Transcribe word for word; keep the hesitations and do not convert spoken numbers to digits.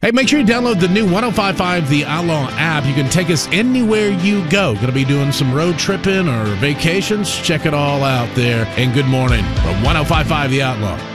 Hey, make sure you download the new one oh five point five The Outlaw app. You can take us anywhere you go. Going to be doing some road tripping or vacations? Check it all out there. And good morning from one oh five point five The Outlaw.